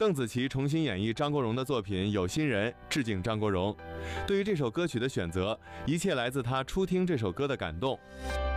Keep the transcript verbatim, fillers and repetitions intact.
邓紫棋重新演绎张国荣的作品《有心人》，致敬张国荣。对于这首歌曲的选择，一切来自她初听这首歌的感动。